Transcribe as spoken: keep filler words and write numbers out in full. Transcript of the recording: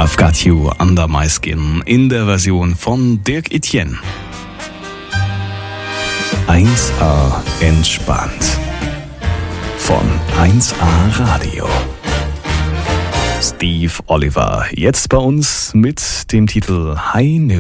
I've Got You Under My Skin in der Version von Dirk Etienne. eins A entspannt von eins A Radio. Steve Oliver, jetzt bei uns mit dem Titel High Noon.